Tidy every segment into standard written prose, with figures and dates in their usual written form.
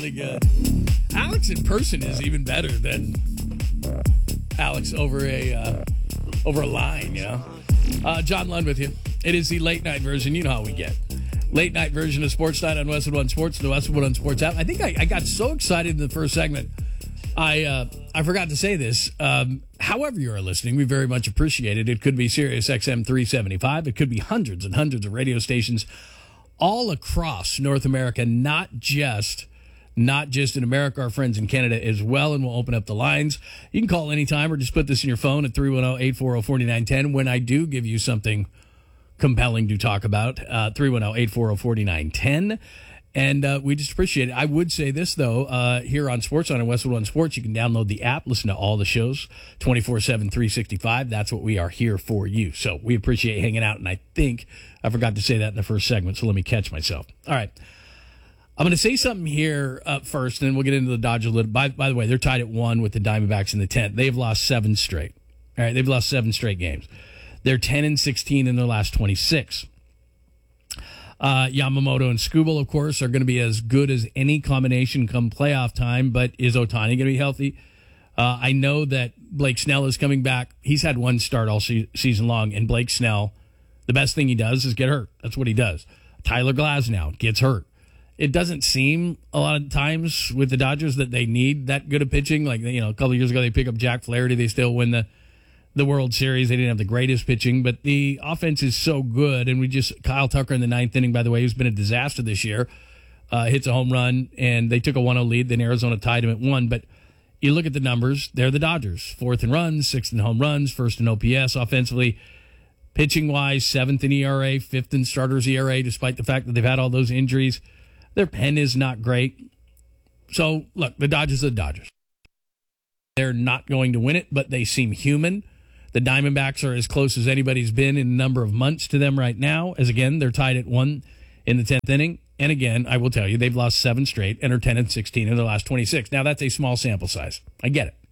really good. Alex in person is even better than Alex over a line, you know. John Lund with you. It is the late night version. You know how we get. Late night version of Sports Night on Westwood One Sports, the Westwood One Sports app. I think I got so excited in the first segment, I forgot to say this. However you are listening, we very much appreciate it. It could be Sirius XM 375. It could be hundreds and hundreds of radio stations all across North America, not just in America, our friends in Canada as well, and we'll open up the lines. You can call anytime or just put this in your phone at 310-840-4910 when I do give you something compelling to talk about, 310-840-4910. And we just appreciate it. I would say this, though, here on Sports on Westwood One Sports, you can download the app, listen to all the shows, 24/7, 365. That's what we are here for you. So we appreciate hanging out, and I think I forgot to say that in the first segment, so let me catch myself. All right. I'm going to say something here first, and then we'll get into the Dodgers a little. By the way, they're tied at 1 with the Diamondbacks in the 10th. They've lost 7 straight. All right, they've lost 7 straight games. They're 10-16 in their last 26. Yamamoto and Skubal, of course, are going to be as good as any combination come playoff time, but is Ohtani going to be healthy? I know that Blake Snell is coming back. He's had one start all season long, and Blake Snell, the best thing he does is get hurt. That's what he does. Tyler Glasnow gets hurt. It doesn't seem a lot of times with the Dodgers that they need that good of pitching. Like, you know, a couple of years ago, they pick up Jack Flaherty. They still win the World Series. They didn't have the greatest pitching, but the offense is so good. And Kyle Tucker in the 9th inning, by the way, who's been a disaster this year, hits a home run, and they took a 1-0 lead. Then Arizona tied him at 1. But you look at the numbers, they're the Dodgers. 4th in runs, 6th in home runs, 1st in OPS. Offensively, pitching-wise, 7th in ERA, 5th in starters ERA, despite the fact that they've had all those injuries. Their pen is not great. So, look, the Dodgers are the Dodgers. They're not going to win it, but they seem human. The Diamondbacks are as close as anybody's been in a number of months to them right now, as, again, they're tied at 1 in the 10th inning. And, again, I will tell you, they've lost 7 straight and are 10-16 in their last 26. Now, that's a small sample size. I get it.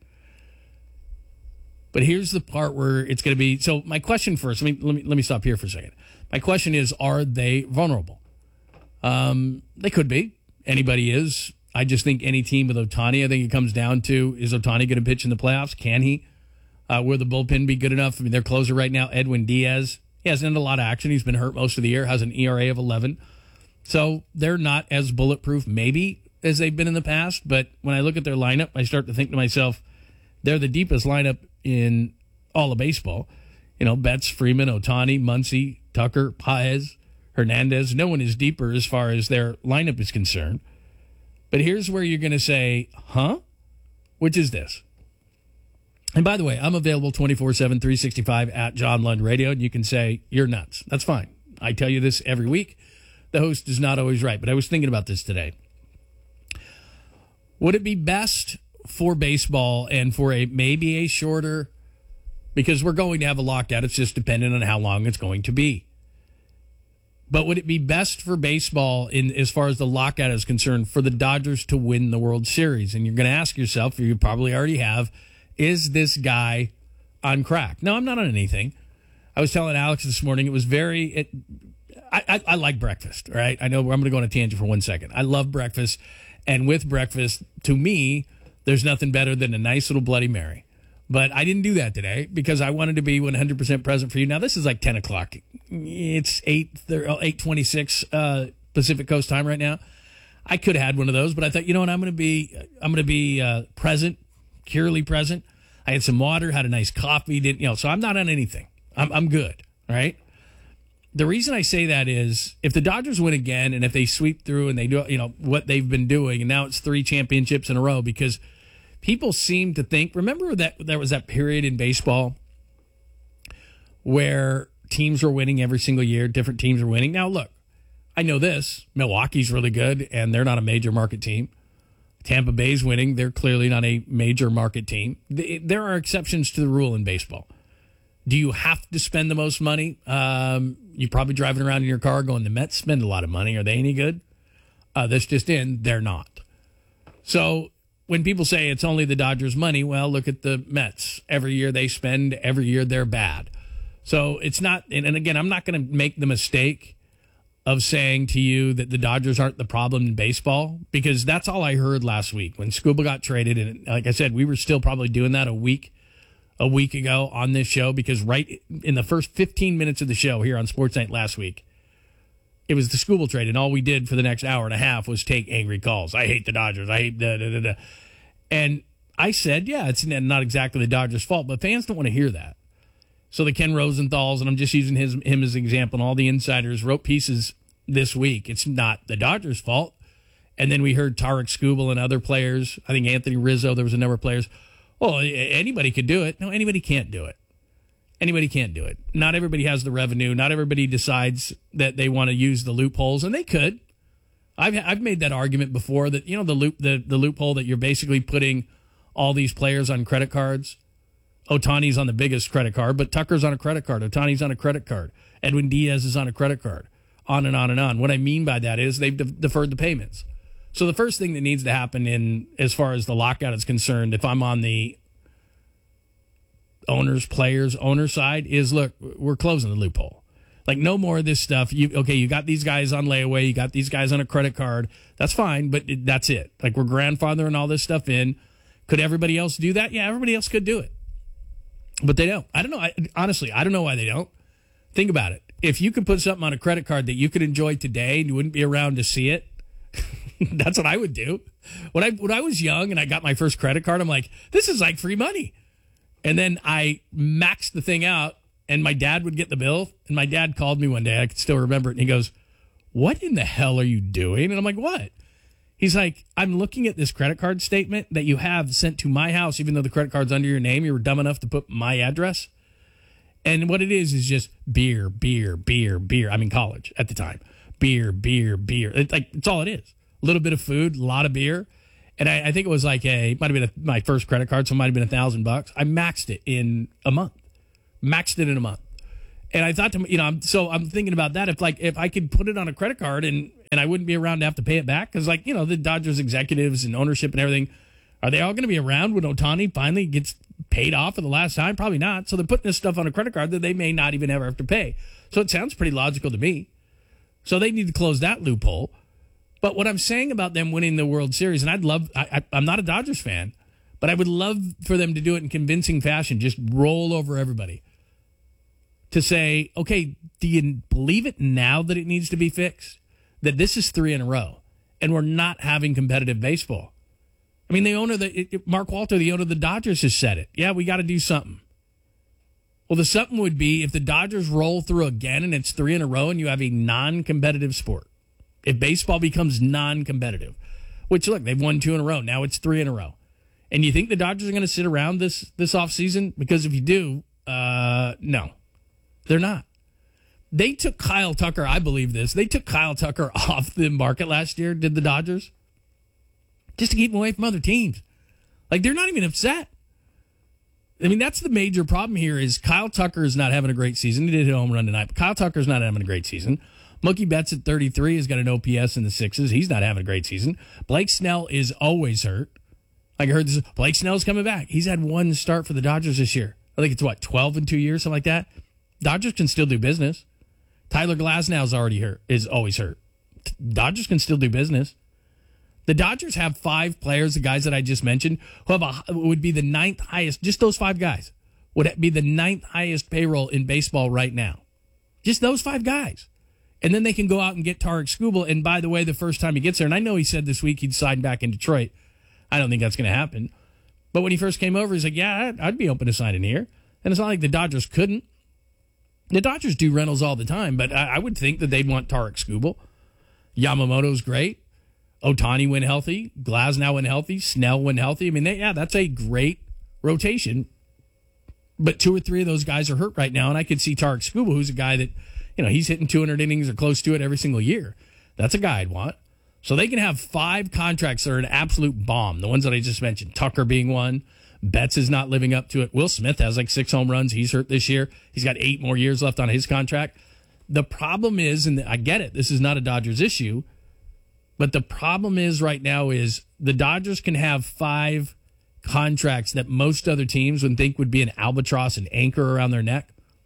But here's the part where it's going to be. So, my question first, let me stop here for a second. My question is, are they vulnerable? They could be. Anybody is. I just think any team with Ohtani, I think it comes down to, is Ohtani going to pitch in the playoffs? Can he? Will the bullpen be good enough? I mean, their closer right now, Edwin Diaz, he hasn't had a lot of action. He's been hurt most of the year, has an ERA of 11. So they're not as bulletproof, maybe, as they've been in the past. But when I look at their lineup, I start to think to myself, they're the deepest lineup in all of baseball. You know, Betts, Freeman, Ohtani, Muncy, Tucker, Paez, Hernandez. No one is deeper as far as their lineup is concerned. But here's where you're going to say, huh? Which is this. And by the way, I'm available 24/7, 365 at John Lund Radio, and you can say, you're nuts. That's fine. I tell you this every week. The host is not always right, but I was thinking about this today. Would it be best for baseball and for maybe a shorter, because we're going to have a lockout, it's just dependent on how long it's going to be. But would it be best for baseball, as far as the lockout is concerned, for the Dodgers to win the World Series? And you're going to ask yourself, or you probably already have, is this guy on crack? No, I'm not on anything. I was telling Alex this morning, it was I like breakfast, all right? I know I'm going to go on a tangent for 1 second. I love breakfast. And with breakfast, to me, there's nothing better than a nice little Bloody Mary. But I didn't do that today because I wanted to be 100% present for you. Now, this is like 10 o'clock. It's 8:26 Pacific Coast time right now. I could have had one of those, but I thought, you know what, I'm going to be present, purely present. I had some water, had a nice coffee, so I'm not on anything. I'm good, all right? The reason I say that is if the Dodgers win again and if they sweep through and they do, what they've been doing, and now it's 3 championships in a row, because people seem to think, remember that there was that period in baseball where teams were winning every single year, different teams were winning. Now, look, I know this. Milwaukee's really good, and they're not a major market team. Tampa Bay's winning. They're clearly not a major market team. There are exceptions to the rule in baseball. Do you have to spend the most money? You're probably driving around in your car going, the Mets spend a lot of money. Are they any good? That's just in. They're not. So when people say it's only the Dodgers' money, well, look at the Mets. Every year they spend, every year they're bad. So it's not, and again, I'm not going to make the mistake of saying to you that the Dodgers aren't the problem in baseball, because that's all I heard last week when Skubal got traded. And like I said, we were still probably doing that a week ago on this show, because right in the first 15 minutes of the show here on Sports Night last week, it was the Skubal trade, and all we did for the next hour and a half was take angry calls. I hate the Dodgers. I hate da-da-da-da. And I said, yeah, it's not exactly the Dodgers' fault, but fans don't want to hear that. So the Ken Rosenthal's, and I'm just using him as an example, and all the insiders wrote pieces this week. It's not the Dodgers' fault. And then we heard Tarik Skubal and other players. I think Anthony Rizzo, there was a number of players. Well, anybody could do it. No, anybody can't do it. Anybody can't do it. Not everybody has the revenue. Not everybody decides that they want to use the loopholes, and they could. I've made that argument before that, you know, the loophole that you're basically putting all these players on credit cards. Ohtani's on the biggest credit card, but Tucker's on a credit card. Ohtani's on a credit card. Edwin Diaz is on a credit card. On and on and on. What I mean by that is they've deferred the payments. So the first thing that needs to happen as far as the lockout is concerned, if I'm on the owner side, is, look, we're closing the loophole. Like, no more of this stuff. You got these guys on layaway. You got these guys on a credit card. That's fine, but that's it. Like, we're grandfathering all this stuff in. Could everybody else do that? Yeah, everybody else could do it. But they don't. I don't know. Honestly, I don't know why they don't. Think about it. If you could put something on a credit card that you could enjoy today and you wouldn't be around to see it, that's what I would do. When I was young and I got my first credit card, I'm like, this is like free money. And then I maxed the thing out, and my dad would get the bill. And my dad called me one day. I can still remember it. And he goes, what in the hell are you doing? And I'm like, what? He's like, I'm looking at this credit card statement that you have sent to my house, even though the credit card's under your name. You were dumb enough to put my address. And what it is just beer. I mean, college at the time. Beer. It's all it is. A little bit of food, a lot of beer. And I think it was like might have been my first credit card, so it might have been $1,000. I maxed it in a month. And I thought, I'm thinking about that. If I could put it on a credit card and I wouldn't be around to have to pay it back, because the Dodgers executives and ownership and everything, are they all going to be around when Ohtani finally gets paid off for the last time? Probably not. So they're putting this stuff on a credit card that they may not even ever have to pay. So it sounds pretty logical to me. So they need to close that loophole. But what I'm saying about them winning the World Series, and I'm not a Dodgers fan, but I would love for them to do it in convincing fashion, just roll over everybody. To say, okay, do you believe it now that it needs to be fixed? That this is 3 in a row, and we're not having competitive baseball. I mean, the owner, Mark Walter, the owner of the Dodgers, has said it. Yeah, we got to do something. Well, the something would be if the Dodgers roll through again and it's 3 in a row and you have a non-competitive sport. If baseball becomes non-competitive, which, look, they've won 2 in a row. Now it's 3 in a row. And you think the Dodgers are going to sit around this offseason? Because if you do, no, they're not. They took Kyle Tucker, I believe this. They took Kyle Tucker off the market last year, did the Dodgers? Just to keep him away from other teams. Like, they're not even upset. I mean, that's the major problem here is Kyle Tucker is not having a great season. He did hit a home run tonight, but Kyle Tucker's not having a great season. Mookie Betts at 33 has got an OPS in the 6s. He's not having a great season. Blake Snell is always hurt. Like I heard this, Blake Snell's coming back. He's had one start for the Dodgers this year. I think it's 12 in 2 years, something like that. Dodgers can still do business. Tyler Glasnow's already hurt, is always hurt. Dodgers can still do business. The Dodgers have 5 players, the guys that I just mentioned, who would be the 9th highest. Just those 5 guys would be the 9th highest payroll in baseball right now. Just those 5 guys. And then they can go out and get Tarik Skubal. And by the way, the first time he gets there, and I know he said this week he'd sign back in Detroit. I don't think that's going to happen. But when he first came over, he's like, yeah, I'd be open to signing here. And it's not like the Dodgers couldn't. The Dodgers do rentals all the time, but I would think that they'd want Tarik Skubal. Yamamoto's great. Ohtani when healthy. Glasnow when healthy. Snell when healthy. I mean, that's a great rotation. But 2 or 3 of those guys are hurt right now, and I could see Tarik Skubal, who's a guy that, he's hitting 200 innings or close to it every single year. That's a guy I'd want. So they can have 5 contracts that are an absolute bomb. The ones that I just mentioned, Tucker being one. Betts is not living up to it. Will Smith has like 6 home runs. He's hurt this year. He's got 8 more years left on his contract. The problem is, and I get it, this is not a Dodgers issue, but the problem is right now is the Dodgers can have 5 contracts that most other teams would think would be an albatross, an anchor around their neck,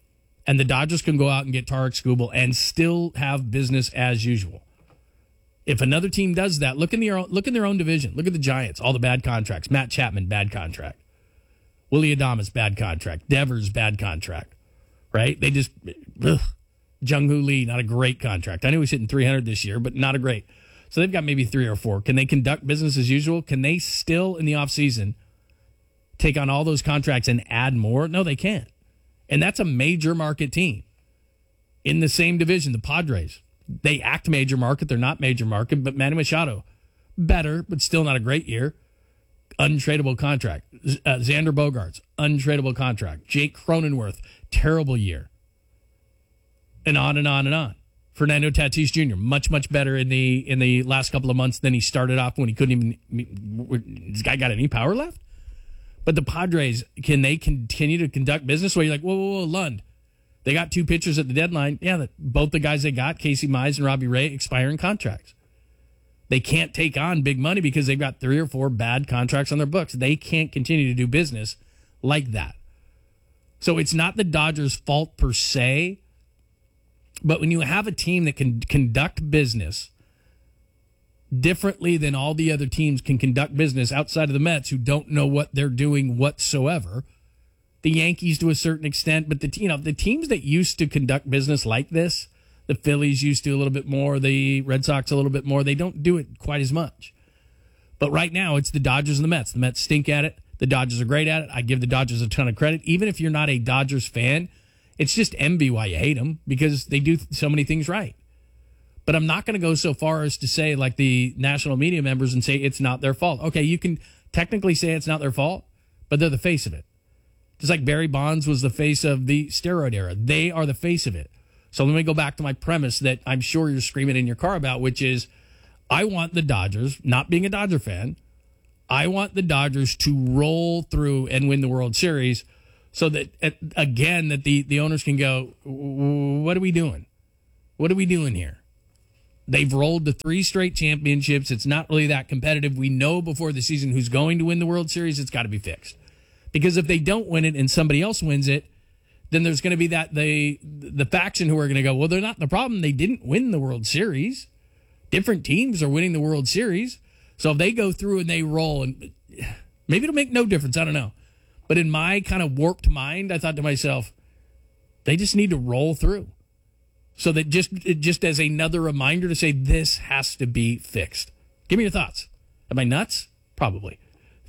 And the Dodgers can go out and get Tarek Skubal and still have business as usual. If another team does that, look in their own division. Look at the Giants, all the bad contracts. Matt Chapman, bad contract. Willie Adames, bad contract. Devers, bad contract. Right? They just, Jung-Hoo Lee, not a great contract. I know he's hitting 300 this year, but not a great. So they've got maybe 3 or 4. Can they conduct business as usual? Can they still, in the offseason, take on all those contracts and add more? No, they can't. And that's a major market team. In the same division, the Padres. They act major market. They're not major market, but Manny Machado, better, but still not a great year. Untradeable contract. Xander Bogaerts, untradeable contract. Jake Cronenworth, terrible year. And on and on and on. Fernando Tatis Jr., much, much better in the last couple of months than he started off when he couldn't even. This guy got any power left? But the Padres, can they continue to conduct business where you're like, whoa, Lund? They got 2 pitchers at the deadline. Yeah, both the guys they got, Casey Mize and Robbie Ray, expiring contracts. They can't take on big money because they've got 3 or 4 bad contracts on their books. They can't continue to do business like that. So it's not the Dodgers' fault per se, but when you have a team that can conduct business differently than all the other teams can conduct business outside of the Mets who don't know what they're doing whatsoever, the Yankees to a certain extent, but the teams that used to conduct business like this, the Phillies used to a little bit more, the Red Sox a little bit more, they don't do it quite as much. But right now, it's the Dodgers and the Mets. The Mets stink at it. The Dodgers are great at it. I give the Dodgers a ton of credit. Even if you're not a Dodgers fan, it's just envy why you hate them, because they do so many things right. But I'm not going to go so far as to say, like the national media members, and say it's not their fault. Okay, you can technically say it's not their fault, but they're the face of it. Just like Barry Bonds was the face of the steroid era. They are the face of it. So let me go back to my premise that I'm sure you're screaming in your car about, which is I want the Dodgers, not being a Dodger fan, I want the Dodgers to roll through and win the World Series so that, again, that the owners can go, what are we doing? What are we doing here? They've rolled to 3 straight championships. It's not really that competitive. We know before the season who's going to win the World Series. It's got to be fixed. Because if they don't win it and somebody else wins it, then there's going to be that the faction who are going to go, well, they're not the problem. They didn't win the World Series. Different teams are winning the World Series. So if they go through and they roll, and maybe it'll make no difference. I don't know. But in my kind of warped mind, I thought to myself, they just need to roll through. So that just as another reminder to say this has to be fixed. Give me your thoughts. Am I nuts? Probably.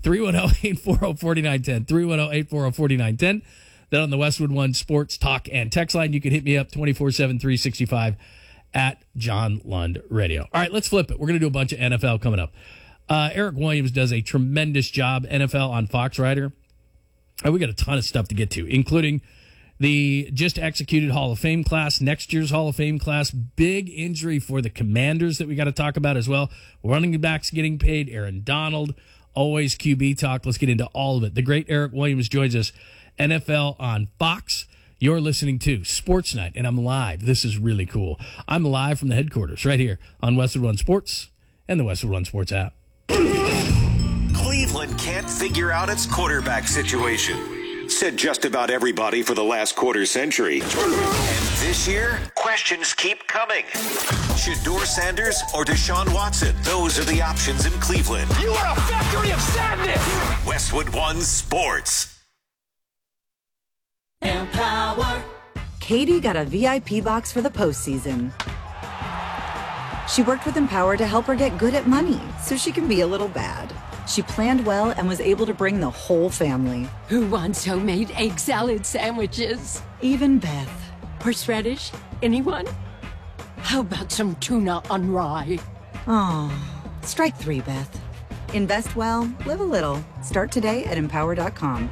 310-840-4910. 310-840-4910. Then on the Westwood One Sports Talk and Text line, you can hit me up 24/7, 365 at John Lund Radio. All right, let's flip it. We're going to do a bunch of NFL coming up. Eric Williams does a tremendous job, NFL on Fox Rider. We got a ton of stuff to get to, including the just executed Hall of Fame class, next year's Hall of Fame class, big injury for the Commanders that we got to talk about as well. Running backs getting paid, Aaron Donald, always QB talk. Let's get into all of it. The great Eric Williams joins us, NFL on Fox. You're listening to Sports Night, and I'm live. This is really cool. I'm live from the headquarters right here on Westwood One Sports and the Westwood One Sports app. Cleveland can't figure out its quarterback situation. Said just about everybody for the last quarter century. And this year, questions keep coming. Shedeur Sanders or Deshaun Watson? Those are the options in Cleveland. You are a factory of sadness! Westwood One Sports. Empower. Katie got a VIP box for the postseason. She worked with Empower to help her get good at money so she can be a little bad. She planned well and was able to bring the whole family. Who wants homemade egg salad sandwiches? Even Beth. Horseradish? Anyone? How about some tuna on rye? Oh, strike 3, Beth. Invest well, live a little. Start today at Empower.com.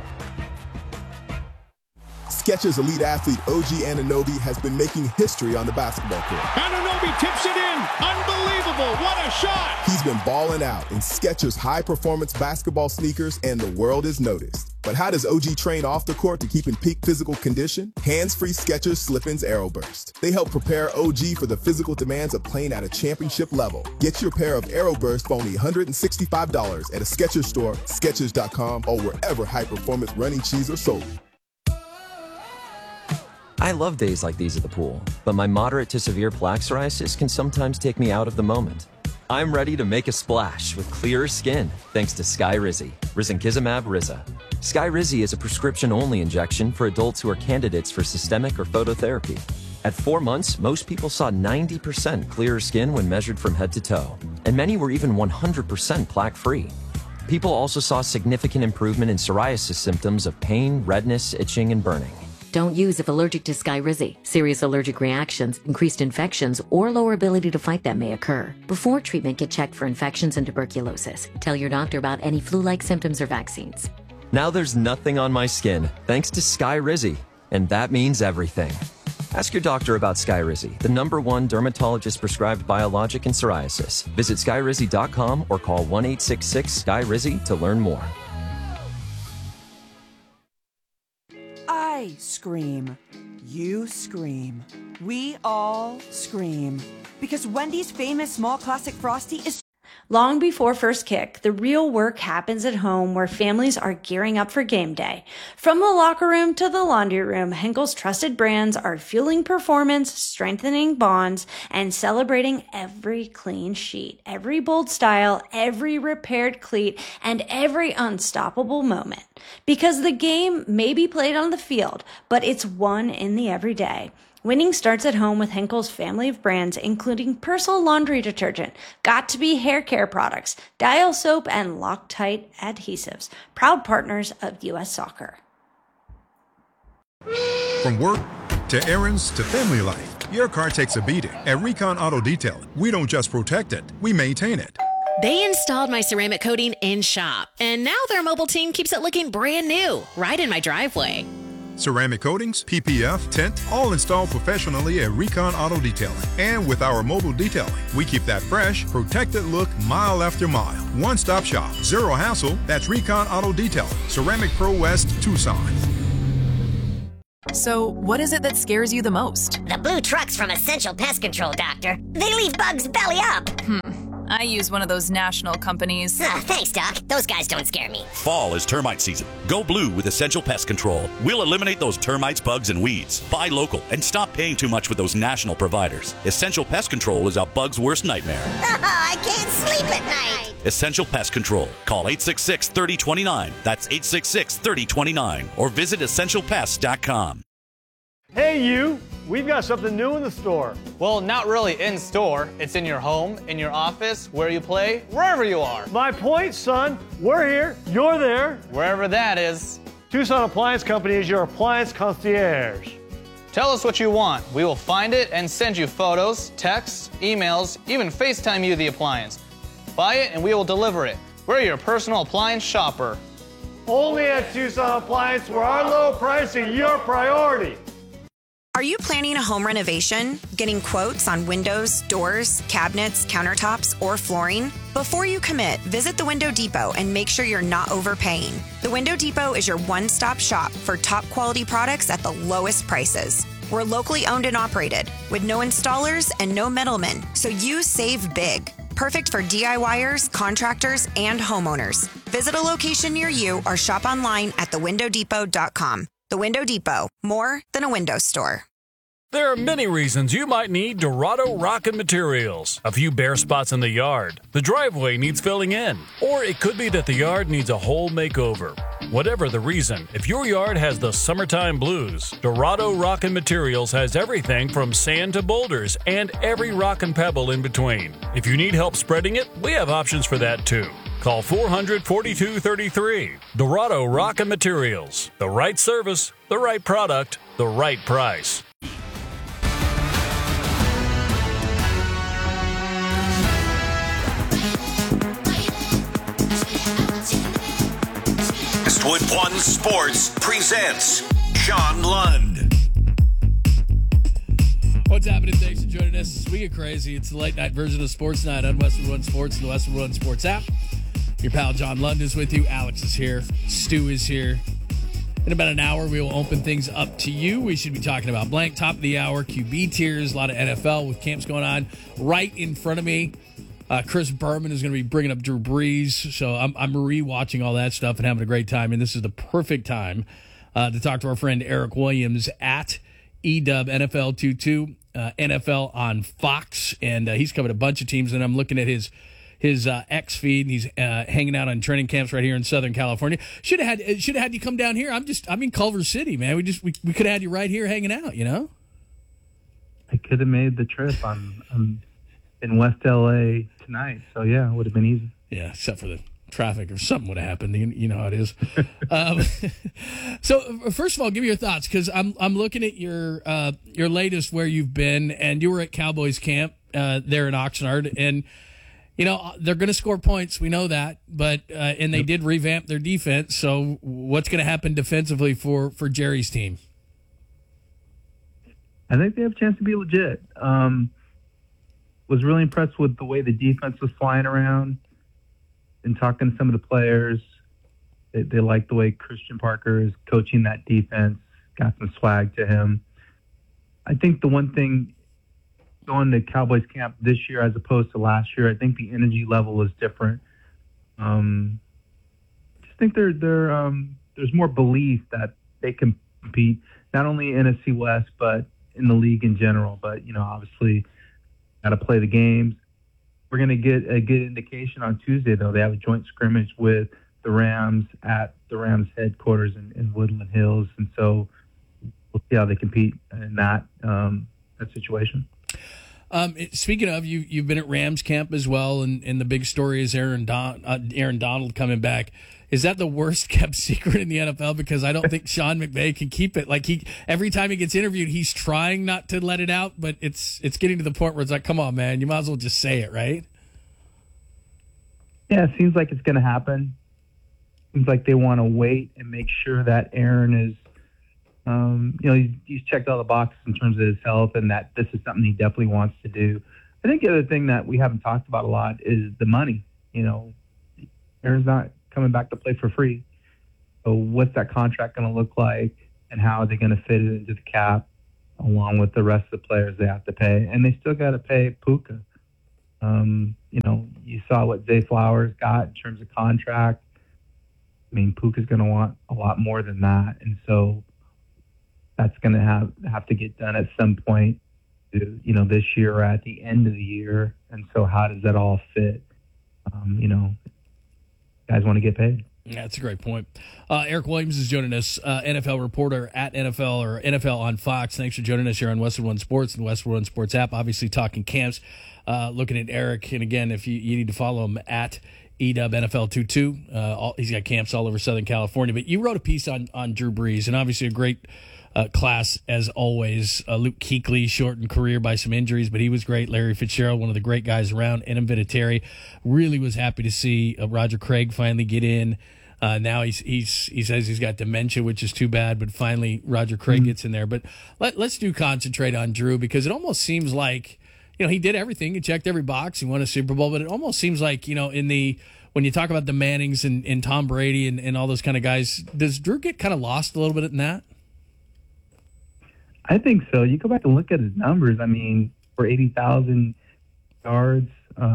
Skechers elite athlete OG Anunoby has been making history on the basketball court. Anunoby tips it in. Unbelievable. What a shot. He's been balling out in Skechers high-performance basketball sneakers, and the world has noticed. But how does OG train off the court to keep in peak physical condition? Hands-free Skechers Slip-ins Aeroburst. They help prepare OG for the physical demands of playing at a championship level. Get your pair of Aeroburst for only $165 at a Skechers store, Skechers.com, or wherever high-performance running shoes are sold. I love days like these at the pool, but my moderate to severe plaque psoriasis can sometimes take me out of the moment. I'm ready to make a splash with clearer skin thanks to Skyrizi, risankizumab Riza. Skyrizi is a prescription-only injection for adults who are candidates for systemic or phototherapy. At 4 months, most people saw 90% clearer skin when measured from head to toe, and many were even 100% plaque-free. People also saw significant improvement in psoriasis symptoms of pain, redness, itching, and burning. Don't use if allergic to Skyrizi. Serious allergic reactions, increased infections, or lower ability to fight them may occur. Before treatment, get checked for infections and tuberculosis. Tell your doctor about any flu-like symptoms or vaccines. Now there's nothing on my skin thanks to Skyrizi, and that means everything. Ask your doctor about Skyrizi, the #1 dermatologist-prescribed biologic in psoriasis. Visit Skyrizi.com or call 1-866-SKYRIZI to learn more. I scream. You scream. We all scream. Because Wendy's famous small classic Frosty is... Long before first kick, the real work happens at home where families are gearing up for game day. From the locker room to the laundry room, Henkel's trusted brands are fueling performance, strengthening bonds, and celebrating every clean sheet, every bold style, every repaired cleat, and every unstoppable moment. Because the game may be played on the field, but it's won in the everyday. Winning starts at home with Henkel's family of brands, including Persil laundry detergent, Got2b hair care products, Dial soap, and Loctite adhesives. Proud partners of U.S. Soccer. From work to errands to family life, your car takes a beating. At Recon Auto Detailing, we don't just protect it, we maintain it. They installed my ceramic coating in shop, and now their mobile team keeps it looking brand new, right in my driveway. Ceramic coatings, PPF, tint, all installed professionally at Recon Auto Detailing. And with our mobile detailing, we keep that fresh, protected look mile after mile. One-stop shop, zero hassle. That's Recon Auto Detailing, Ceramic Pro West, Tucson. So, what is it that scares you the most? The blue trucks from Essential Pest Control, Doctor. They leave bugs belly up. I use one of those national companies. Thanks, Doc. Those guys don't scare me. Fall is termite season. Go blue with Essential Pest Control. We'll eliminate those termites, bugs, and weeds. Buy local and stop paying too much with those national providers. Essential Pest Control is a bug's worst nightmare. I can't sleep at night. Essential Pest Control. Call 866-3029. That's 866-3029. Or visit essentialpest.com. Hey you, we've got something new in the store. Well, not really in store. It's in your home, in your office, where you play, wherever you are. My point, son. We're here, you're there. Wherever that is. Tucson Appliance Company is your appliance concierge. Tell us what you want. We will find it and send you photos, texts, emails, even FaceTime you the appliance. Buy it and we will deliver it. We're your personal appliance shopper. Only at Tucson Appliance, where our low pricing is your priority. Are you planning a home renovation? Getting quotes on windows, doors, cabinets, countertops, or flooring? Before you commit, visit the Window Depot and make sure you're not overpaying. The Window Depot is your one-stop shop for top quality products at the lowest prices. We're locally owned and operated with no installers and no middlemen, so you save big. Perfect for DIYers, contractors, and homeowners. Visit a location near you or shop online at thewindowdepot.com. The Window Depot, more than a window store. There are many reasons you might need Dorado Rockin' Materials. A few bare spots in the yard, the driveway needs filling in, or it could be that the yard needs a whole makeover. Whatever the reason, if your yard has the summertime blues, Dorado Rockin' Materials has everything from sand to boulders and every rock and pebble in between. If you need help spreading it, we have options for that too. Call 400-4233. Dorado Rockin' Materials. The right service, the right product, the right price. Westwood One Sports presents John Lund. What's happening? Thanks for joining us. It's We Get Crazy. It's the late night version of Sports Night on Westwood One Sports and the Westwood One Sports app. Your pal John Lund is with you. Alex is here. Stu is here. In about an hour, we will open things up to you. We should be talking about blank, top of the hour, QB tiers, a lot of NFL with camps going on. Right in front of me, Chris Berman is going to be bringing up Drew Brees. So I'm re-watching all that stuff and having a great time. And this is the perfect time to talk to our friend Eric Williams at EW NFL 22, NFL on Fox, and he's covered a bunch of teams. And I'm looking at his X feed, and he's hanging out on training camps right here in Southern California. Should have had you come down here. I'm in Culver City, man. We could have had you right here hanging out. You know, I could have made the trip. I'm in West LA tonight, so yeah, it would have been easy. Yeah, except for the traffic or something would have happened. You know how it is. So first of all, give me your thoughts, because I'm looking at your latest where you've been, and you were at Cowboys camp there in Oxnard, and you know they're going to score points. We know that, but and they did revamp their defense. So what's going to happen defensively for Jerry's team? I think they have a chance to be legit. Was really impressed with the way the defense was flying around. And talking to some of the players, they like the way Christian Parker is coaching that defense, got some swag to him. I think the one thing going to Cowboys camp this year as opposed to last year, I think the energy level is different. Just think there's more belief that they can compete, not only NFC West, but in the league in general. But, you know, obviously got to play the games. We're going to get a good indication on Tuesday, though. They have a joint scrimmage with the Rams at the Rams headquarters in Woodland Hills, and so we'll see how they compete in that situation. Speaking of, you've been at Rams camp as well, and the big story is Aaron Donald coming back. Is that the worst kept secret in the NFL? Because I don't think Sean McVay can keep it. Like every time he gets interviewed, he's trying not to let it out, but it's getting to the point where it's like, come on, man, you might as well just say it, right? Yeah, it seems like it's going to happen. Seems like they want to wait and make sure that Aaron is, he's checked all the boxes in terms of his health, and that this is something he definitely wants to do. I think the other thing that we haven't talked about a lot is the money. You know, Aaron's not coming back to play for free. So what's that contract going to look like, and how are they going to fit it into the cap along with the rest of the players they have to pay? And they still got to pay Puka. You saw what Zay Flowers got in terms of contract. I mean, Puka's going to want a lot more than that. And so that's going to have to get done at some point, this year or at the end of the year. And so how does that all fit? Guys want to get paid. Yeah, that's a great point. Eric Williams is joining us, NFL reporter at NFL or NFL on Fox. Thanks for joining us here on Westwood One Sports and the Westwood One Sports app. Obviously talking camps, looking at Eric. And again, if you need to follow him at EW NFL 22, he's got camps all over Southern California. But you wrote a piece on Drew Brees, and obviously a great class as always. Luke Kuechly, shortened career by some injuries, but he was great. Larry Fitzgerald, one of the great guys around. Adam Vinatieri, really was happy to see Roger Craig finally get in. Now he says he's got dementia, which is too bad, but finally Roger Craig gets in there. But let's concentrate on Drew, because it almost seems like, he did everything. He checked every box. He won a Super Bowl, but it almost seems like, when you talk about the Mannings and Tom Brady and all those kind of guys, does Drew get kind of lost a little bit in that? I think so. You go back and look at his numbers. I mean, for 80,000 yards,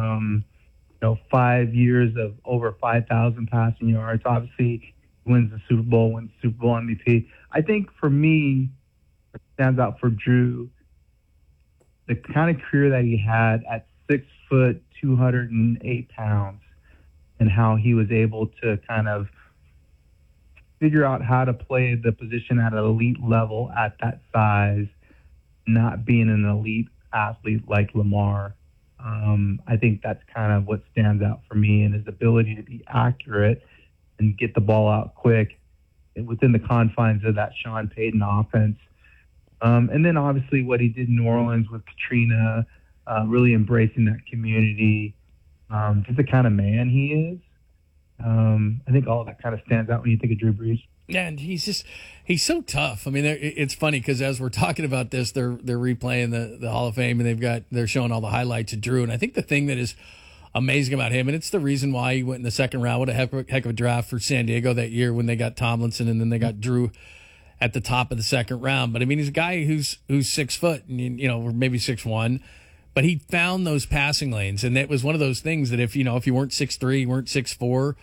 5 years of over 5,000 passing yards. Obviously, he wins the Super Bowl, wins Super Bowl MVP. I think for me, what stands out for Drew, the kind of career that he had at 6 foot, 208 pounds, and how he was able to kind of figure out how to play the position at an elite level at that size, not being an elite athlete like Lamar. I think that's kind of what stands out for me, and his ability to be accurate and get the ball out quick within the confines of that Sean Payton offense. And then obviously what he did in New Orleans with Katrina, really embracing that community, just the kind of man he is. I think all of that kind of stands out when you think of Drew Brees. Yeah, and he's so tough. I mean, it's funny because as we're talking about this, they're replaying the Hall of Fame, and they're showing all the highlights of Drew. And I think the thing that is amazing about him, and it's the reason why he went in the second round. What a heck of a draft for San Diego that year when they got Tomlinson, and then they got Drew at the top of the second round. But I mean, he's a guy who's 6 foot, and or maybe 6'1", but he found those passing lanes, and it was one of those things that if you weren't 6'3", you weren't 6'4",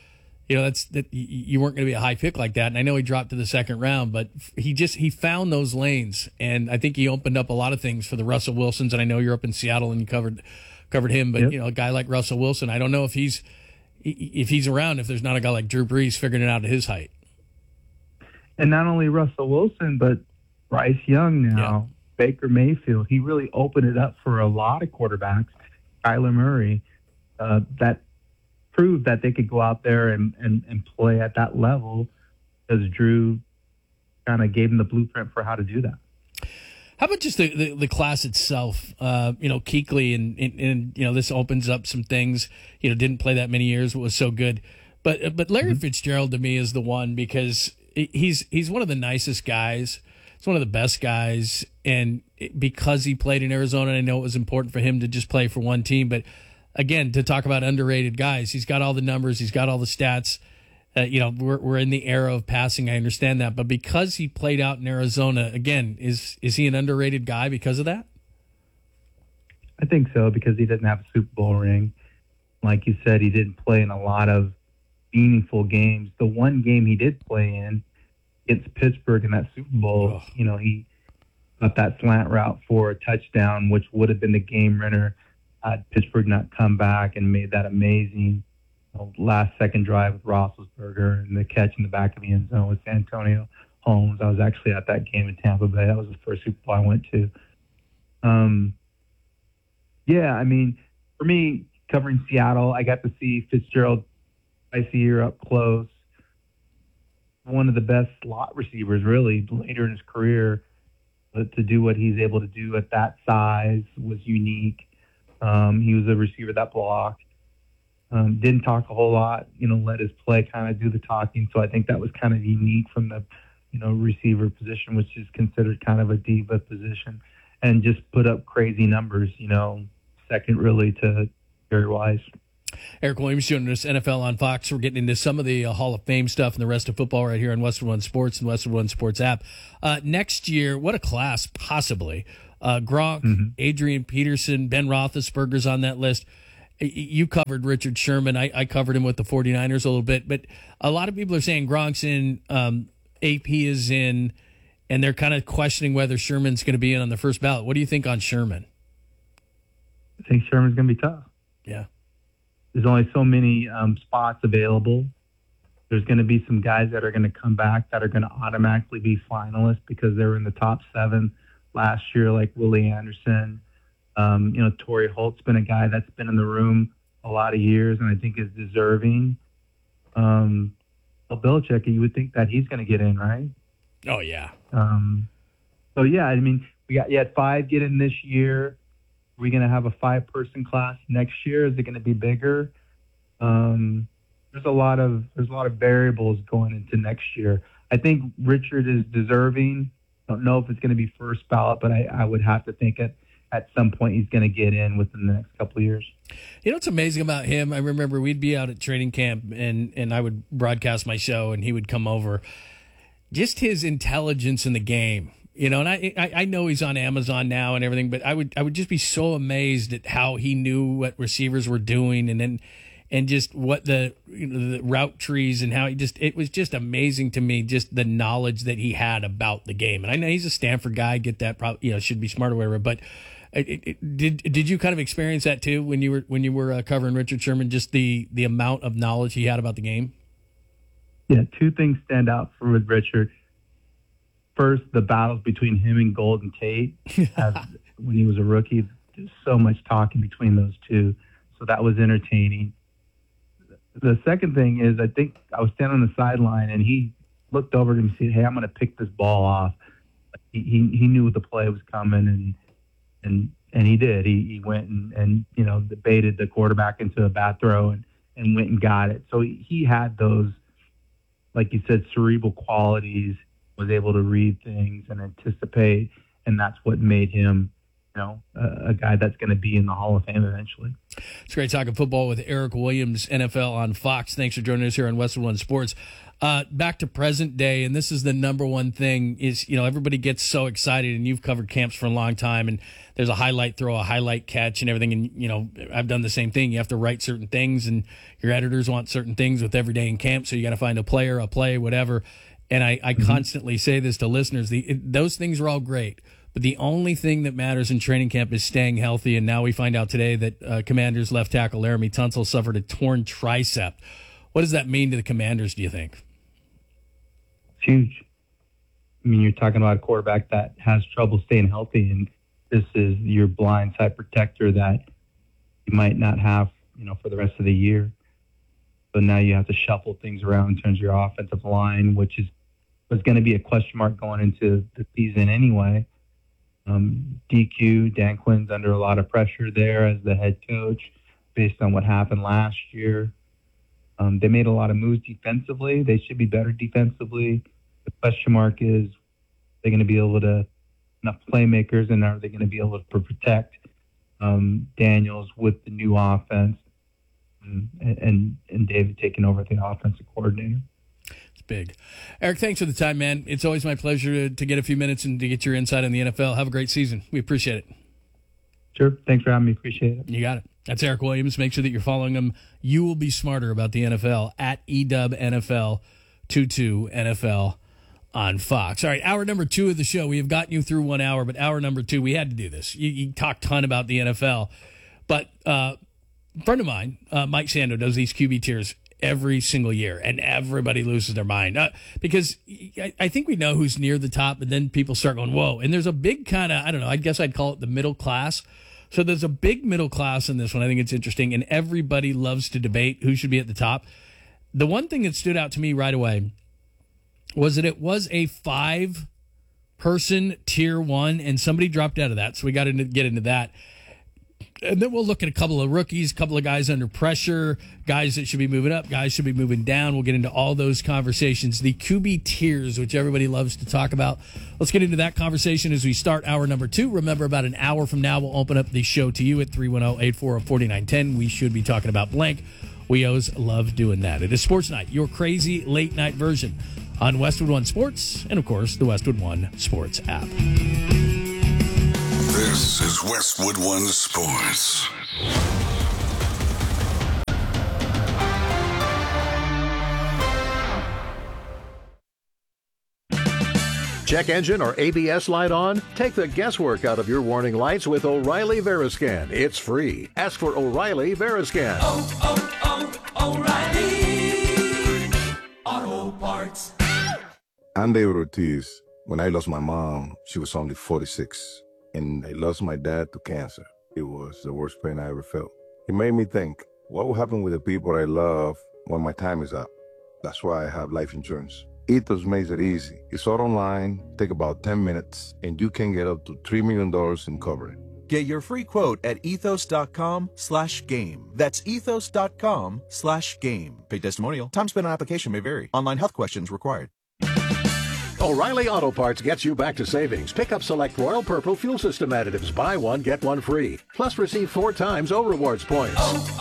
you weren't going to be a high pick like that. And I know he dropped to the second round, but he found those lanes, and I think he opened up a lot of things for the Russell Wilsons. And I know you're up in Seattle and you covered him, but a guy like Russell Wilson, I don't know if he's around, if there's not a guy like Drew Brees figuring it out at his height. And not only Russell Wilson, but Bryce Young now, Baker Mayfield. He really opened it up for a lot of quarterbacks. Kyler Murray, that proved that they could go out there and play at that level, because Drew kind of gave them the blueprint for how to do that. How about just the class itself? Kuechly and this opens up some things. Didn't play that many years, but was so good. But Larry Fitzgerald to me is the one, because he's one of the nicest guys. He's one of the best guys, and because he played in Arizona, I know it was important for him to just play for one team. But again, to talk about underrated guys, he's got all the numbers, he's got all the stats. We're in the era of passing. I understand that, but because he played out in Arizona, again, is he an underrated guy because of that? I think so, because he doesn't have a Super Bowl ring. Like you said, he didn't play in a lot of meaningful games. The one game he did play in against Pittsburgh in that Super Bowl, he got that slant route for a touchdown, which would have been the game winner had Pittsburgh not come back and made that amazing last second drive with Roethlisberger and the catch in the back of the end zone with Antonio Holmes. I was actually at that game in Tampa Bay. That was the first Super Bowl I went to. For me, covering Seattle, I got to see Fitzgerald twice a year up close. One of the best slot receivers, really, later in his career. But to do what he's able to do at that size was unique. He was a receiver that blocked. Didn't talk a whole lot, let his play kind of do the talking. So I think that was kind of unique from the, receiver position, which is considered kind of a diva position, and just put up crazy numbers, second really to Jerry Wise. Eric Williams joining us, NFL on Fox. We're getting into some of the Hall of Fame stuff and the rest of football right here on Westwood One Sports and Westwood One Sports app. Next year, what a class, possibly. Gronk, Adrian Peterson, Ben Roethlisberger's on that list. You covered Richard Sherman. I covered him with the 49ers a little bit. But a lot of people are saying Gronk's in, AP is in, and they're kind of questioning whether Sherman's going to be in on the first ballot. What do you think on Sherman? I think Sherman's going to be tough. Yeah. There's only so many spots available. There's going to be some guys that are going to come back that are going to automatically be finalists because they were in the top 7 last year, like Willie Anderson. Torrey Holt's been a guy that's been in the room a lot of years and I think is deserving. Bill Belichick, you would think that he's going to get in, right? Oh, yeah. You had 5 get in this year. Are we going to have a 5-person class next year? Is it going to be bigger? There's a lot of variables going into next year. I think Richard is deserving. Don't know if it's going to be first ballot, but I would have to think at some point he's going to get in within the next couple of years. What's amazing about him, I remember we'd be out at training camp and I would broadcast my show and he would come over. Just his intelligence in the game. And I know he's on Amazon now and everything, but I would just be so amazed at how he knew what receivers were doing and just what the route trees and how it was just amazing to me, just the knowledge that he had about the game. And I know he's a Stanford guy, get that, probably, should be smart or whatever, but did you kind of experience that too when you were covering Richard Sherman, just the amount of knowledge he had about the game? Yeah, 2 things stand out with Richard. First, the battles between him and Golden Tate when he was a rookie. There's so much talking between those two, so that was entertaining. The second thing is, I think I was standing on the sideline and he looked over to me and said, "Hey, I'm going to pick this ball off." He knew the play was coming, and he did. He went and baited the quarterback into a bad throw and went and got it. So he had those, like you said, cerebral qualities. Was able to read things and anticipate, and that's what made him a guy that's going to be in the Hall of Fame eventually. It's great talking football with Eric Williams, NFL on Fox. Thanks for joining us here on Westwood One Sports. Back to present day, and this is the number one thing is, everybody gets so excited, and you've covered camps for a long time, and there's a highlight throw, a highlight catch, and everything, and, I've done the same thing. You have to write certain things, and your editors want certain things with every day in camp, so you got to find a player, a play, whatever. And I constantly say this to listeners, those things are all great. But the only thing that matters in training camp is staying healthy. And now we find out today that Commanders left tackle Laremy Tunsil suffered a torn tricep. What does that mean to the Commanders, do you think? It's huge. I mean, you're talking about a quarterback that has trouble staying healthy, and this is your blind side protector that you might not have, for the rest of the year. So now you have to shuffle things around in terms of your offensive line, which was going to be a question mark going into the season anyway. DQ, Dan Quinn's under a lot of pressure there as the head coach based on what happened last year. They made a lot of moves defensively. They should be better defensively. The question mark is, they're going to be able to enough playmakers, and are they going to be able to protect Daniels with the new offense and David taking over the offensive coordinator? Big. Eric, thanks for the time, man. It's always my pleasure to get a few minutes and to get your insight on the NFL. Have a great season. We appreciate it. Sure. Thanks for having me. Appreciate it. You got it. That's Eric Williams. Make sure that you're following him. You will be smarter about the NFL at EWNFL22NFL on Fox. All right, hour number 2 of the show. We have gotten you through 1 hour, but hour number 2, we had to do this. You talked a ton about the NFL, but a friend of mine, Mike Sando, does these QB tiers every single year, and everybody loses their mind because I think we know who's near the top, but then people start going, whoa. And there's a big kind of, I don't know, I guess I'd call it the middle class. So there's a big middle class in this one. I think it's interesting, and everybody loves to debate who should be at the top. The one thing that stood out to me right away was that it was a 5-person tier 1, and somebody dropped out of that, so we got to get into that. And then we'll look at a couple of rookies, a couple of guys under pressure, guys that should be moving up, guys should be moving down. We'll get into all those conversations. The QB tiers, which everybody loves to talk about. Let's get into that conversation as we start hour number 2. Remember, about an hour from now, we'll open up the show to you at 310-840-4910. We should be talking about blank. We always love doing that. It is Sports Night, your crazy late night version on Westwood One Sports and, of course, the Westwood One Sports app. This is Westwood One Sports. Check engine or ABS light on? Take the guesswork out of your warning lights with O'Reilly Veriscan. It's free. Ask for O'Reilly Veriscan. O'Reilly Auto Parts. I'm David Ortiz. When I lost my mom, she was only 46. And I lost my dad to cancer. It was the worst pain I ever felt. It made me think, what will happen with the people I love when my time is up? That's why I have life insurance. Ethos makes it easy. It's all online, take about 10 minutes, and you can get up to $3 million in coverage. Get your free quote at ethos.com/game. That's ethos.com/game. Paid testimonial. Time spent on application may vary. Online health questions required. O'Reilly Auto Parts gets you back to savings. Pick up select Royal Purple fuel system additives. Buy one, get one free. Plus receive 4 times O-Rewards points.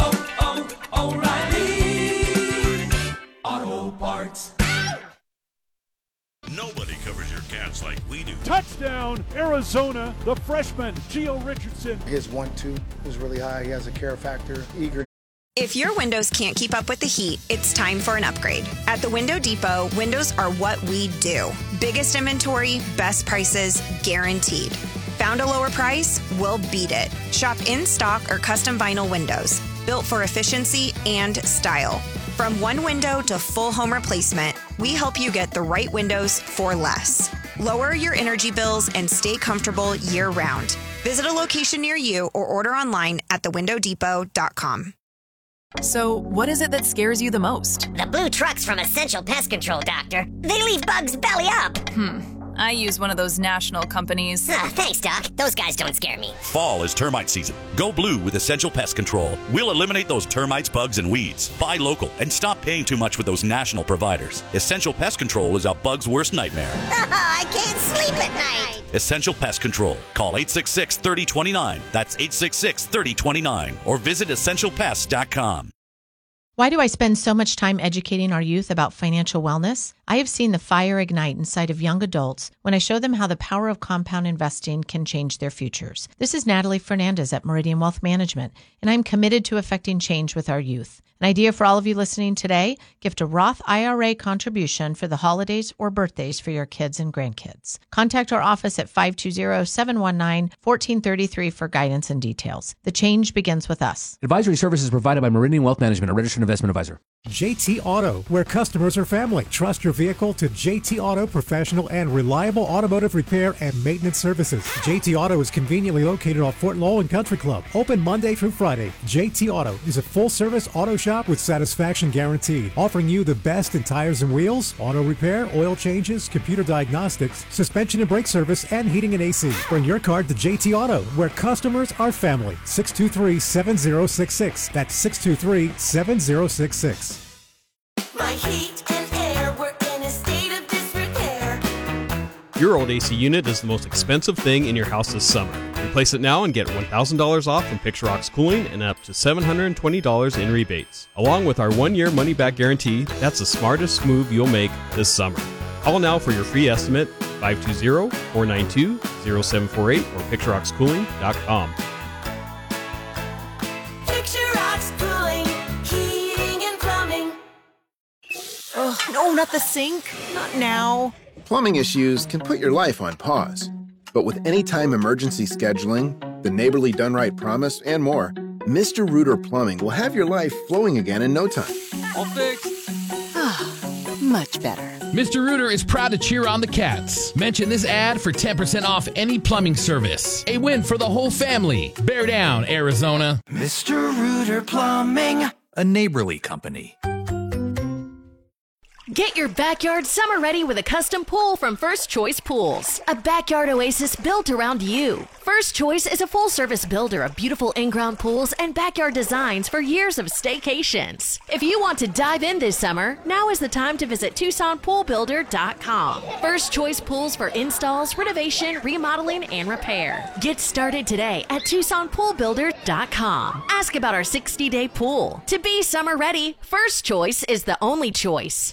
O'Reilly Auto Parts. Nobody covers your cats like we do. Touchdown, Arizona, the freshman, Gio Richardson. His 1-2 was really high. He has a care factor, eager. If your windows can't keep up with the heat, it's time for an upgrade. At the Window Depot, windows are what we do. Biggest inventory, best prices, guaranteed. Found a lower price? We'll beat it. Shop in stock or custom vinyl windows, built for efficiency and style. From one window to full home replacement, we help you get the right windows for less. Lower your energy bills and stay comfortable year-round. Visit a location near you or order online at thewindowdepot.com. So, what is it that scares you the most? The blue trucks from Essential Pest Control, Doctor. They leave bugs belly up. I use one of those national companies. Thanks, Doc. Those guys don't scare me. Fall is termite season. Go blue with Essential Pest Control. We'll eliminate those termites, bugs, and weeds. Buy local and stop paying too much with those national providers. Essential Pest Control is a bug's worst nightmare. I can't sleep at night. Essential Pest Control. Call 866-3029. That's 866-3029. Or visit essentialpest.com. Why do I spend so much time educating our youth about financial wellness? I have seen the fire ignite inside of young adults when I show them how the power of compound investing can change their futures. This is Natalie Fernandez at Meridian Wealth Management, and I'm committed to affecting change with our youth. An idea for all of you listening today, gift a Roth IRA contribution for the holidays or birthdays for your kids and grandkids. Contact our office at 520-719-1433 for guidance and details. The change begins with us. Advisory services provided by Meridian Wealth Management, a registered investment advisor. JT Auto, where customers are family. Trust your vehicle to JT Auto, professional and reliable automotive repair and maintenance services. JT Auto is conveniently located off Fort Lowell and Country Club. Open Monday through Friday. JT Auto is a full-service auto shop with satisfaction guaranteed, offering you the best in tires and wheels, auto repair, oil changes, computer diagnostics, suspension and brake service, and heating and AC. Bring your car to JT Auto, where customers are family. 623-7066. That's 623-7066. My heat and air were in a state of disrepair. Your old AC unit is the most expensive thing in your house this summer. Replace it now and get $1,000 off from Picture Rocks Cooling and up to $720 in rebates. Along with our 1-year money-back guarantee, that's the smartest move you'll make this summer. Call now for your free estimate, 520-492-0748 or picturerockscooling.com. Picture Rocks Cooling, heating and plumbing. Oh, no, not the sink. Not now. Plumbing issues can put your life on pause. But with anytime emergency scheduling, the Neighborly Done Right promise, and more, Mr. Rooter Plumbing will have your life flowing again in no time. All fixed. Much better. Mr. Rooter is proud to cheer on the Cats. Mention this ad for 10% off any plumbing service. A win for the whole family. Bear down, Arizona. Mr. Rooter Plumbing, a Neighborly company. Get your backyard summer ready with a custom pool from First Choice Pools. A backyard oasis built around you. First Choice is a full-service builder of beautiful in-ground pools and backyard designs for years of staycations. If you want to dive in this summer, now is the time to visit TucsonPoolBuilder.com. First Choice Pools for installs, renovation, remodeling, and repair. Get started today at TucsonPoolBuilder.com. Ask about our 60-day pool. To be summer ready, First Choice is the only choice.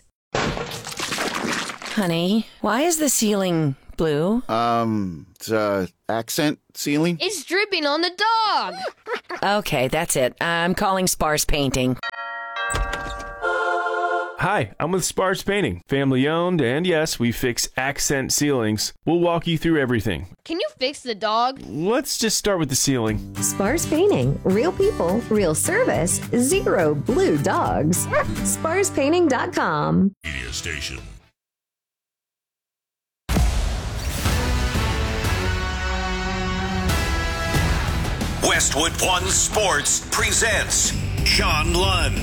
Honey, why is the ceiling blue? It's accent ceiling. It's dripping on the dog. Okay, that's it. I'm calling Sparse Painting. Hi, I'm with Sparse Painting, family owned, and yes, we fix accent ceilings. We'll walk you through everything. Can you fix the dog? Let's just start with the ceiling. Sparse Painting. Real people, real service, zero blue dogs. SparsePainting.com. Media station. Westwood One Sports presents Sean Lund.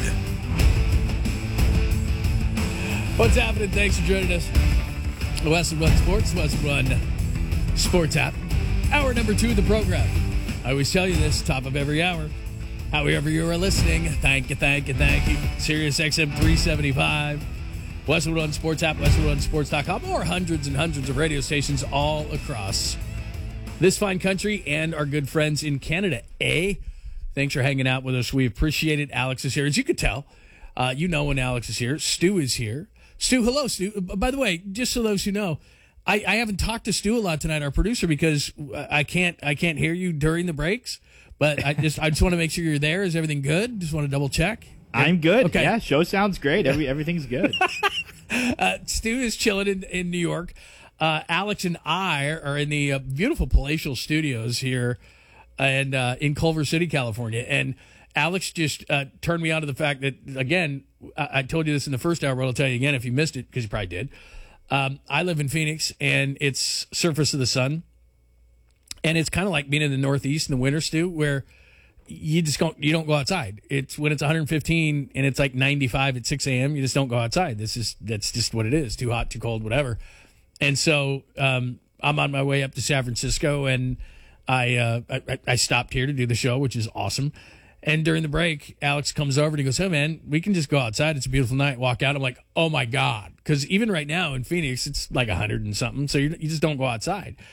What's happening? Thanks for joining us. Westwood One Sports, Westwood One Sports app. Hour number 2 of the program. I always tell you this, top of every hour. However you are listening, thank you. Sirius XM 375, Westwood One Sports app, WestwoodOneSports.com, or hundreds and hundreds of radio stations all across this fine country and our good friends in Canada. Thanks for hanging out with us. We appreciate it. Alex is here. As you could tell, you know when Alex is here. Stu is here. Stu, hello, Stu. By the way, just so those who know, I haven't talked to Stu a lot tonight, our producer, because I can't hear you during the breaks. But I just want to make sure you're there. Is everything good? Just want to double check. I'm good. Okay. Yeah, show sounds great. Everything's good. Stu is chilling in New York. Alex and I are in the beautiful palatial studios here and in Culver City, California. And Alex just turned me on to the fact that, again, I told you this in the first hour, but I'll tell you again if you missed it, because you probably did. I live in Phoenix, and it's surface of the sun. And it's kind of like being in the Northeast in the winter, Stu, where you don't go outside. It's when it's 115 and it's like 95 at 6 a.m., you just don't go outside. That's just what it is. Too hot, too cold, whatever. And so I'm on my way up to San Francisco, and I stopped here to do the show, which is awesome. And during the break, Alex comes over and he goes, "Hey, man, we can just go outside. It's a beautiful night. Walk out." I'm like, "Oh, my God." Because even right now in Phoenix, it's like 100 and something. So you just don't go outside.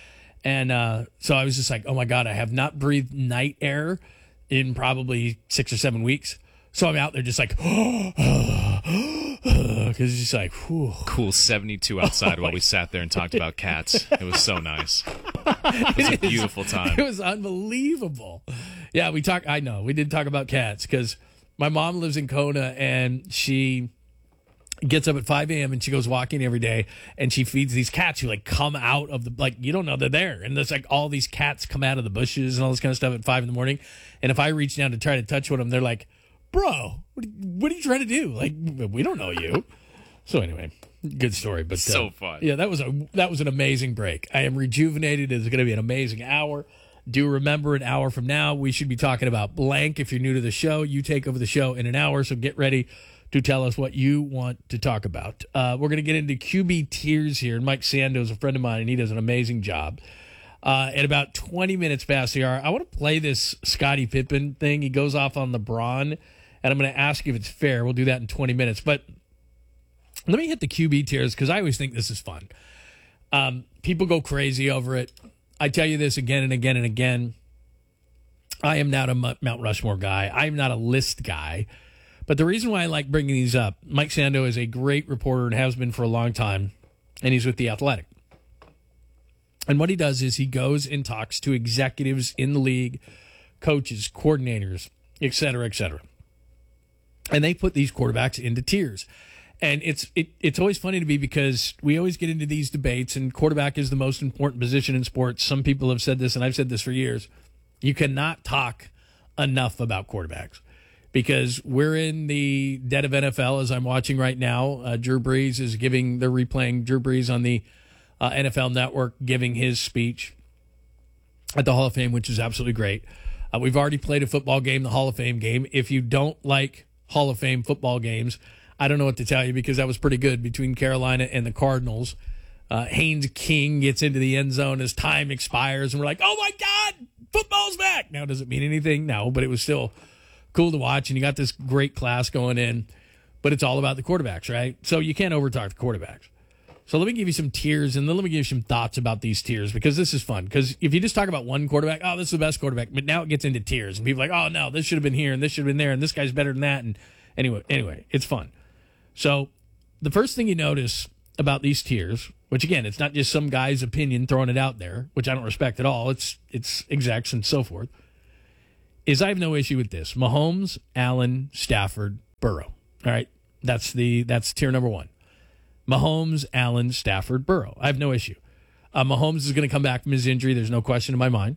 And so I was just like, oh, my God, I have not breathed night air in probably 6 or 7 weeks. So I'm out there just like, because it's just like, whew. Cool 72 outside while we sat there and talked about cats. It was so nice. It was a beautiful time. It was unbelievable. Yeah, we did talk about cats because my mom lives in Kona and she gets up at 5 a.m. and she goes walking every day and she feeds these cats who like come out of the, like, you don't know they're there. And there's like all these cats come out of the bushes and all this kind of stuff at 5 a.m. And if I reach down to try to touch one of them, they're like, bro, what are you trying to do? Like, we don't know you. So anyway, good story. But so fun. Yeah, that was an amazing break. I am rejuvenated. It's going to be an amazing hour. Do remember, an hour from now, we should be talking about blank. If you're new to the show, you take over the show in an hour. So get ready to tell us what you want to talk about. We're going to get into QB tiers here. And Mike Sando is a friend of mine, and he does an amazing job. At about 20 minutes past the hour, I want to play this Scottie Pippen thing. He goes off on LeBron, and I'm going to ask you if it's fair. We'll do that in 20 minutes. But let me hit the QB tiers because I always think this is fun. People go crazy over it. I tell you this again and again and again. I am not a Mount Rushmore guy. I am not a list guy. But the reason why I like bringing these up, Mike Sando is a great reporter and has been for a long time, and he's with The Athletic. And what he does is he goes and talks to executives in the league, coaches, coordinators, et cetera, et cetera. And they put these quarterbacks into tiers. And it's always funny to me because we always get into these debates, and quarterback is the most important position in sports. Some people have said this, and I've said this for years. You cannot talk enough about quarterbacks because we're in the dead of NFL, as I'm watching right now. Drew Brees is they're replaying Drew Brees on the NFL Network, giving his speech at the Hall of Fame, which is absolutely great. We've already played a football game, the Hall of Fame game. If you don't like Hall of Fame football games, I don't know what to tell you because that was pretty good between Carolina and the Cardinals. Haynes King gets into the end zone as time expires, and we're like, oh, my God, football's back. Now, does it mean anything? No, but it was still cool to watch, and you got this great class going in, but it's all about the quarterbacks, right? So you can't overtalk the quarterbacks. So let me give you some tiers, and then let me give you some thoughts about these tiers because this is fun. Because if you just talk about one quarterback, oh, this is the best quarterback, but now it gets into tiers, and people are like, oh, no, this should have been here, and this should have been there, and this guy's better than that. And anyway, it's fun. So the first thing you notice about these tiers, which, again, it's not just some guy's opinion throwing it out there, which I don't respect at all. It's execs and so forth, is I have no issue with this. Mahomes, Allen, Stafford, Burrow. All right, that's tier number one. Mahomes, Allen, Stafford, Burrow. I have no issue. Mahomes is going to come back from his injury. There's no question in my mind.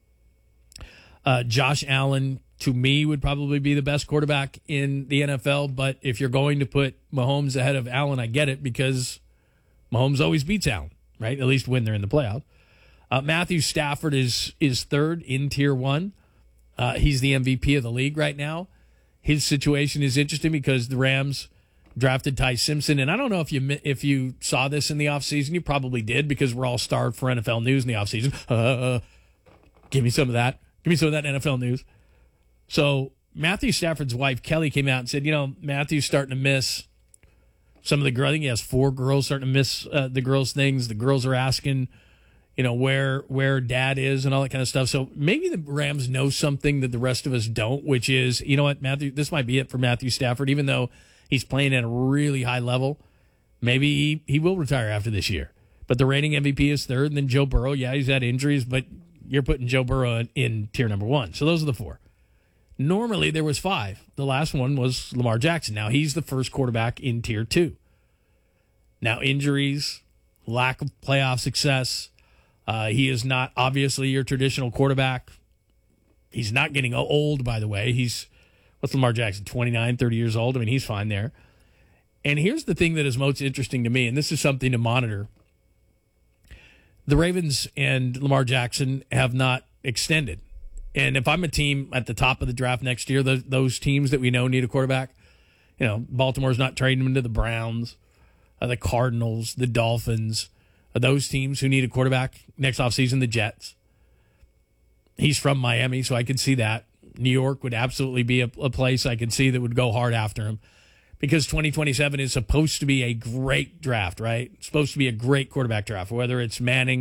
Josh Allen, to me, would probably be the best quarterback in the NFL. But if you're going to put Mahomes ahead of Allen, I get it because Mahomes always beats Allen, right? At least when they're in the playoffs. Matthew Stafford is third in tier one. He's the MVP of the league right now. His situation is interesting because the Rams drafted Ty Simpson. And I don't know if you saw this in the offseason. You probably did because we're all starved for NFL news in the offseason. Give me some of that. Give me some of that NFL news. So Matthew Stafford's wife, Kelly, came out and said, Matthew's starting to miss some of the girls. I think he has 4 girls starting to miss the girls' things. The girls are asking, where dad is and all that kind of stuff. So maybe the Rams know something that the rest of us don't, which is, you know what, Matthew, this might be it for Matthew Stafford, even though he's playing at a really high level. Maybe he will retire after this year. But the reigning MVP is third, and then Joe Burrow. Yeah, he's had injuries, but you're putting Joe Burrow in tier number one. So those are the 4. Normally, there was 5. The last one was Lamar Jackson. Now, he's the first quarterback in tier 2. Now, injuries, lack of playoff success. He is not obviously your traditional quarterback. He's not getting old, by the way. What's Lamar Jackson, 29, 30 years old? I mean, he's fine there. And here's the thing that is most interesting to me, and this is something to monitor. The Ravens and Lamar Jackson have not extended. And if I'm a team at the top of the draft next year, those teams that we know need a quarterback, Baltimore's not trading them to the Browns, the Cardinals, the Dolphins, those teams who need a quarterback next offseason, the Jets. He's from Miami, so I could see that. New York would absolutely be a place I could see that would go hard after him because 2027 is supposed to be a great draft, right? It's supposed to be a great quarterback draft, whether it's Manning,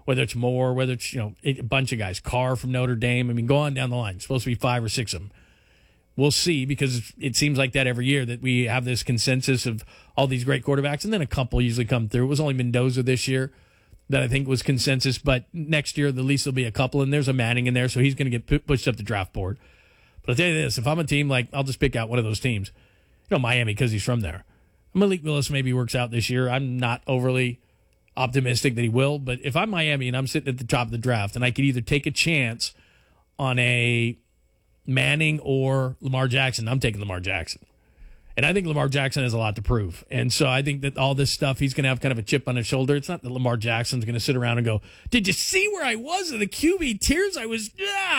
whether it's Moore, whether it's, a bunch of guys, Carr from Notre Dame. I mean, go on down the line. It's supposed to be 5 or 6 of them. We'll see, because it seems like that every year, that we have this consensus of all these great quarterbacks, and then a couple usually come through. It was only Mendoza this year that I think was consensus, but next year, at least there'll be a couple, and there's a Manning in there, so he's going to get pushed up the draft board. But I'll tell you this, if I'm a team, I'll just pick out one of those teams. Miami, because he's from there. Malik Willis maybe works out this year. I'm not overly optimistic that he will, but if I'm Miami and I'm sitting at the top of the draft, and I could either take a chance on a Manning or Lamar Jackson, I'm taking Lamar Jackson. And I think Lamar Jackson has a lot to prove. And so I think that all this stuff, he's going to have kind of a chip on his shoulder. It's not that Lamar Jackson's going to sit around and go, did you see where I was in the QB tiers? I was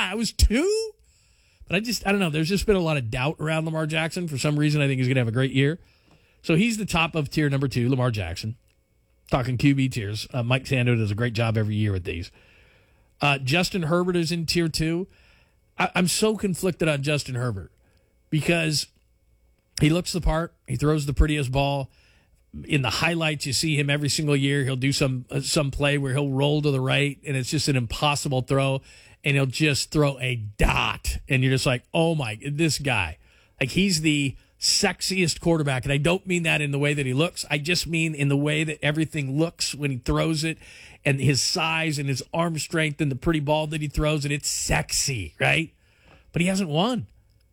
2. But I don't know. There's just been a lot of doubt around Lamar Jackson. For some reason, I think he's going to have a great year. So he's the top of tier number 2, Lamar Jackson. Talking QB tiers. Mike Sando does a great job every year with these. Justin Herbert is in tier 2. I'm so conflicted on Justin Herbert because he looks the part. He throws the prettiest ball. In the highlights, you see him every single year. He'll do some play where he'll roll to the right, and it's just an impossible throw, and he'll just throw a dot. And you're just like, oh, my, this guy. He's the sexiest quarterback, and I don't mean that in the way that he looks. I just mean in the way that everything looks when he throws it, and his size and his arm strength and the pretty ball that he throws, and it's sexy, right? But he hasn't won.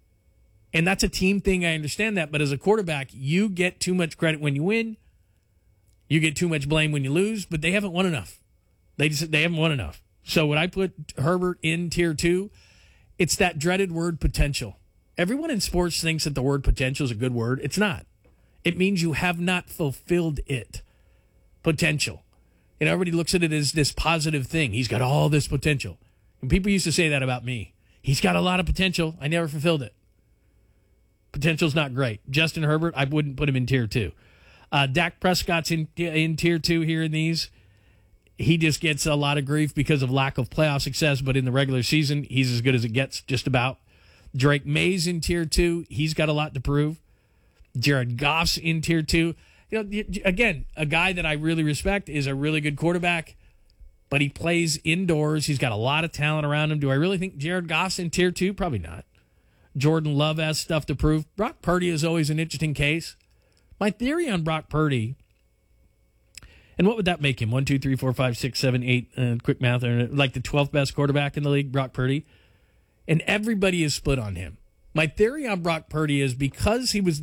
And that's a team thing, I understand that. But as a quarterback, you get too much credit when you win. You get too much blame when you lose, but they haven't won enough. They haven't won enough. So when I put Herbert in tier 2, it's that dreaded word potential. Everyone in sports thinks that the word potential is a good word. It's not. It means you have not fulfilled it. Potential. And everybody looks at it as this positive thing. He's got all this potential. And people used to say that about me. He's got a lot of potential. I never fulfilled it. Potential's not great. Justin Herbert, I wouldn't put him in tier 2. Dak Prescott's in tier 2 here in these. He just gets a lot of grief because of lack of playoff success, but in the regular season, he's as good as it gets, just about. Drake May's in tier 2. He's got a lot to prove. Jared Goff's in tier 2. Again, a guy that I really respect, is a really good quarterback, but he plays indoors. He's got a lot of talent around him. Do I really think Jared Goff's in tier 2? Probably not. Jordan Love has stuff to prove. Brock Purdy is always an interesting case. My theory on Brock Purdy, and what would that make him? 1, 2, 3, 4, 5, 6, 7, 8, quick math, like the 12th best quarterback in the league, Brock Purdy. And everybody is split on him. My theory on Brock Purdy is because he was